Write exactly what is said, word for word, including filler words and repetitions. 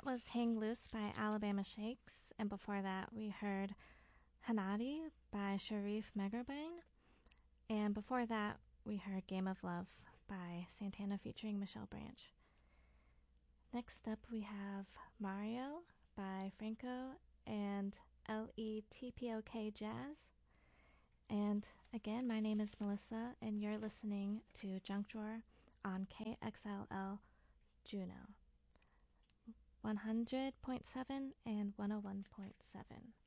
that was Hang Loose by Alabama Shakes, and before that we heard Hanadi by Sharif Megrabine, and before that we heard Game of Love by Santana featuring Michelle Branch. Next up we have Mario by Franco and L E T P O K Jazz. And again, my name is Melissa, and you're listening to Junk Drawer on K X L L Juneau one hundred point seven and one oh one point seven.